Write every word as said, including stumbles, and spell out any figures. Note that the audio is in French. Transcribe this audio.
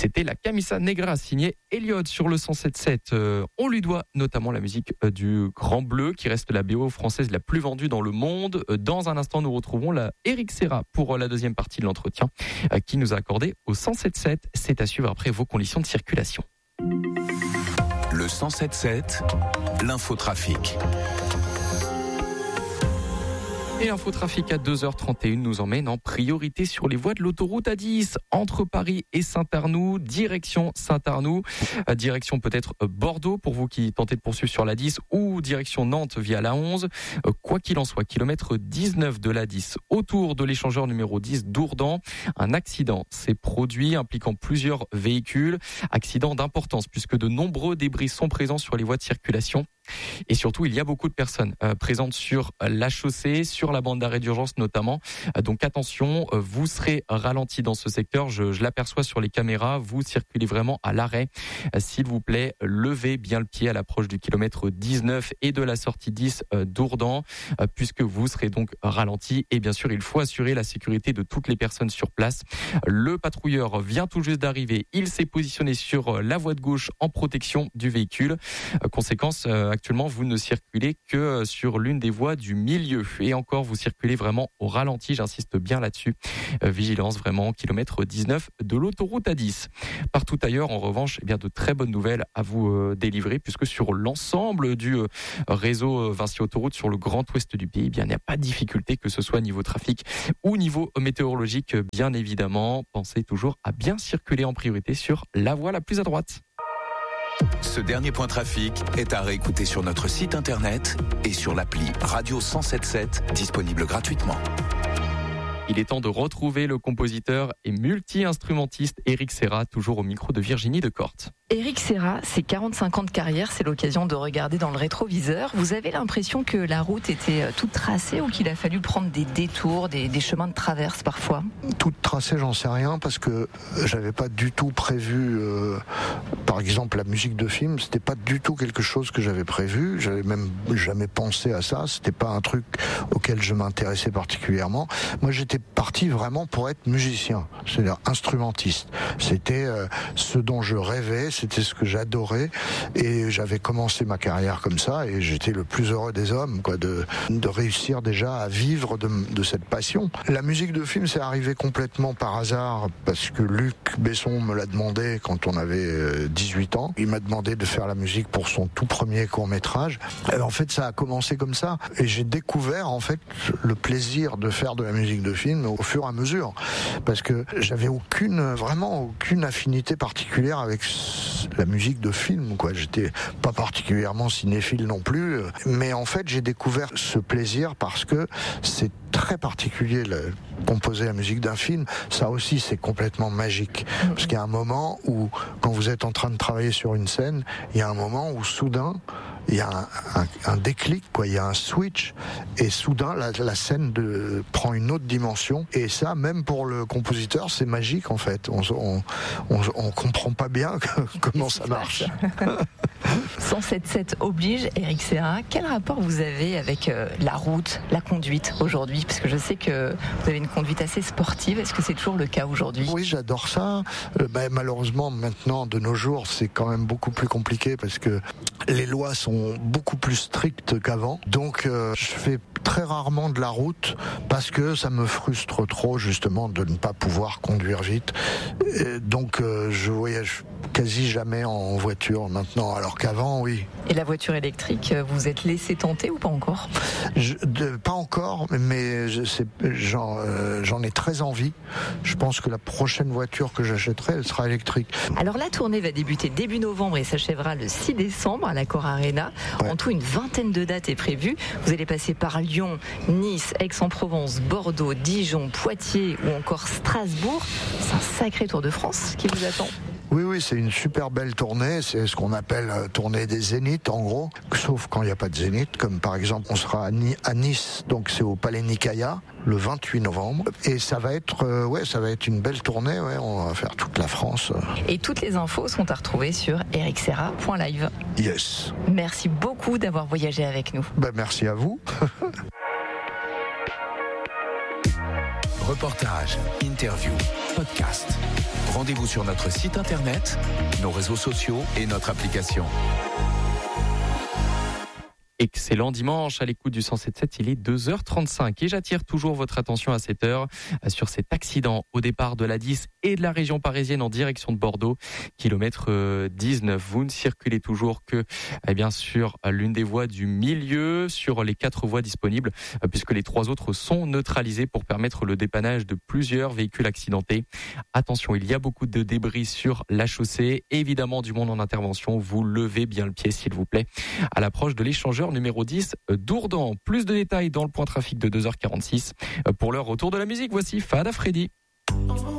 c'était la Camisa Negra signée Elliott sur le cent sept virgule sept. Euh, on lui doit notamment la musique euh, du Grand Bleu qui reste la B O française la plus vendue dans le monde. Euh, dans un instant, nous retrouvons la Eric Serra pour euh, la deuxième partie de l'entretien euh, qui nous a accordé au cent sept virgule sept. C'est à suivre après vos conditions de circulation. Le cent sept virgule sept, l'infotrafic. Et l'infotrafic à deux heures trente et une nous emmène en priorité sur les voies de l'autoroute A dix entre Paris et Saint-Arnoux, direction Saint-Arnoux, direction peut-être Bordeaux pour vous qui tentez de poursuivre sur l'A dix ou direction Nantes via l'A onze. Quoi qu'il en soit, kilomètre dix-neuf de l'A dix autour de l'échangeur numéro dix d'Ourdan, un accident s'est produit impliquant plusieurs véhicules. Accident d'importance puisque de nombreux débris sont présents sur les voies de circulation. Et surtout, il y a beaucoup de personnes euh, présentes sur la chaussée, sur la bande d'arrêt d'urgence notamment. Euh, donc attention, euh, vous serez ralenti dans ce secteur. Je, je l'aperçois sur les caméras. Vous circulez vraiment à l'arrêt. Euh, s'il vous plaît, levez bien le pied à l'approche du kilomètre dix-neuf et de la sortie dix euh, d'Ourdan, euh, puisque vous serez donc ralenti. Et bien sûr, il faut assurer la sécurité de toutes les personnes sur place. Le patrouilleur vient tout juste d'arriver. Il s'est positionné sur la voie de gauche en protection du véhicule. Euh, conséquence, euh, actuellement, vous ne circulez que sur l'une des voies du milieu. Et encore, vous circulez vraiment au ralenti, j'insiste bien là-dessus. Euh, vigilance vraiment, kilomètre dix-neuf de l'autoroute A dix. Partout ailleurs, en revanche, eh bien, de très bonnes nouvelles à vous euh, délivrer, puisque sur l'ensemble du euh, réseau Vinci Autoroute, sur le grand ouest du pays, eh bien, il n'y a pas de difficulté, que ce soit niveau trafic ou niveau météorologique, bien évidemment. Pensez toujours à bien circuler en priorité sur la voie la plus à droite. Ce dernier point trafic est à réécouter sur notre site internet et sur l'appli Radio cent sept virgule sept, disponible gratuitement. Il est temps de retrouver le compositeur et multi-instrumentiste Eric Serra, toujours au micro de Virginie Decorte. Eric Serra, c'est quarante-cinq ans de carrière, c'est l'occasion de regarder dans le rétroviseur. Vous avez l'impression que la route était toute tracée ou qu'il a fallu prendre des détours, des, des chemins de traverse parfois ? Toute tracée, j'en sais rien, parce que j'avais pas du tout prévu, euh, par exemple, la musique de film, c'était pas du tout quelque chose que j'avais prévu, j'avais même jamais pensé à ça, c'était pas un truc auquel je m'intéressais particulièrement. Moi, j'étais parti vraiment pour être musicien, c'est-à-dire instrumentiste. C'était euh, ce dont je rêvais, c'était ce que j'adorais, et j'avais commencé ma carrière comme ça, et j'étais le plus heureux des hommes, quoi, de, de réussir déjà à vivre de, de cette passion. La musique de film, c'est arrivé complètement par hasard, parce que Luc Besson me l'a demandé quand on avait dix-huit ans. Il m'a demandé de faire la musique pour son tout premier court-métrage. Et en fait, ça a commencé comme ça, et j'ai découvert en fait le plaisir de faire de la musique de film au fur et à mesure, parce que j'avais aucune, vraiment aucune affinité particulière avec la musique de film, quoi. J'étais pas particulièrement cinéphile non plus, mais en fait j'ai découvert ce plaisir parce que c'est très particulier, le, composer la musique d'un film, ça aussi c'est complètement magique, parce qu'il y a un moment où quand vous êtes en train de travailler sur une scène, il y a un moment où soudain il y a un, un, un déclic, quoi. Il y a un switch, et soudain la, la scène de, prend une autre dimension, et ça, même pour le compositeur, c'est magique en fait. On on, on, on comprend pas bien comment ça marche. cent sept virgule sept oblige, Eric Serra. Quel rapport vous avez avec euh, la route, la conduite aujourd'hui ? Parce que je sais que vous avez une conduite assez sportive. Est-ce que c'est toujours le cas aujourd'hui ? Oui, j'adore ça. Euh, bah, malheureusement, maintenant, de nos jours, c'est quand même beaucoup plus compliqué parce que les lois sont beaucoup plus strictes qu'avant. Donc, euh, je fais très rarement de la route parce que ça me frustre trop, justement, de ne pas pouvoir conduire vite. Et donc, euh, je voyage quasi jamais en voiture maintenant, alors qu'avant, oui. Et la voiture électrique, vous êtes laissé tenter ou pas encore ? je, de, Pas encore, mais je, c'est, j'en, euh, j'en ai très envie. Je pense que la prochaine voiture que j'achèterai, elle sera électrique. Alors la tournée va débuter début novembre et s'achèvera le six décembre à l'Accor Arena. Ouais. En tout, une vingtaine de dates est prévue. Vous allez passer par Lyon, Nice, Aix-en-Provence, Bordeaux, Dijon, Poitiers ou encore Strasbourg. C'est un sacré Tour de France qui vous attend. Oui, oui, c'est une super belle tournée. C'est ce qu'on appelle euh, tournée des Zéniths, en gros. Sauf quand il n'y a pas de Zénith, comme par exemple, on sera à, Ni- à Nice, donc c'est au Palais Nicaïa, le vingt-huit novembre. Et ça va être, euh, ouais, ça va être une belle tournée. Ouais, on va faire toute la France. Et toutes les infos sont à retrouver sur eric serra point live. Yes. Merci beaucoup d'avoir voyagé avec nous. Ben, merci à vous. Reportage, interview, podcast. Rendez-vous sur notre site internet, nos réseaux sociaux et notre application. Excellent dimanche à l'écoute du cent sept virgule sept, il est deux heures trente-cinq et j'attire toujours votre attention à cette heure sur cet accident au départ de l'A dix et de la région parisienne en direction de Bordeaux, kilomètre dix-neuf. Vous ne circulez toujours que eh bien sur l'une des voies du milieu, sur les quatre voies disponibles, puisque les trois autres sont neutralisées pour permettre le dépannage de plusieurs véhicules accidentés. Attention, il y a beaucoup de débris sur la chaussée, évidemment du monde en intervention, vous levez bien le pied s'il vous plaît à l'approche de l'échangeur numéro dix d'Ourdan. Plus de détails dans le point trafic de deux heures quarante-six. Pour l'heure, retour de la musique, voici Fada Freddy.